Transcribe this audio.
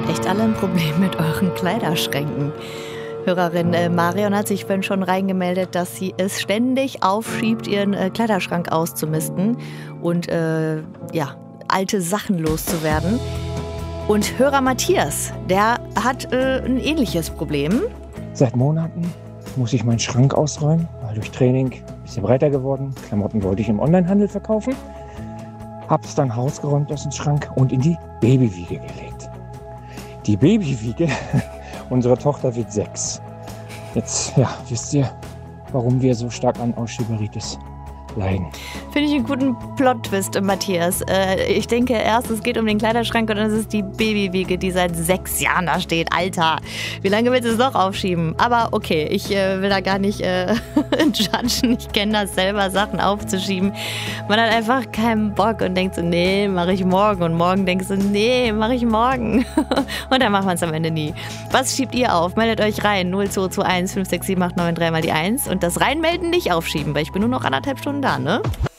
habt echt alle ein Problem mit euren Kleiderschränken. Hörerin Marion hat sich vorhin schon reingemeldet, dass sie es ständig aufschiebt, ihren Kleiderschrank auszumisten und alte Sachen loszuwerden. Und Hörer Matthias, der hat ein ähnliches Problem. Seit Monaten muss ich meinen Schrank ausräumen, weil durch Training ein bisschen breiter geworden. Klamotten wollte ich im Onlinehandel verkaufen. Hab's dann rausgeräumt aus dem Schrank und in die Babywiege gelegt. Die Babywiege unserer Tochter wird 6. Jetzt, wisst ihr, warum wir so stark an Ausschieberitis leiden. Finde ich einen guten Plot-Twist, Matthias. Ich denke erst, es geht um den Kleiderschrank und dann ist es die Babywiege, die seit 6 Jahren da steht. Alter, wie lange willst du es noch aufschieben? Aber okay, ich will da gar nicht judgen. Ich kenne das selber, Sachen aufzuschieben. Man hat einfach keinen Bock und denkt so, nee, mache ich morgen. Und morgen denkst du, nee, mache ich morgen. Und dann macht man es am Ende nie. Was schiebt ihr auf? Meldet euch rein. 0221 567 893 mal die 1. Und das Reinmelden nicht aufschieben, weil ich bin nur noch 1,5 Stunden da, ne?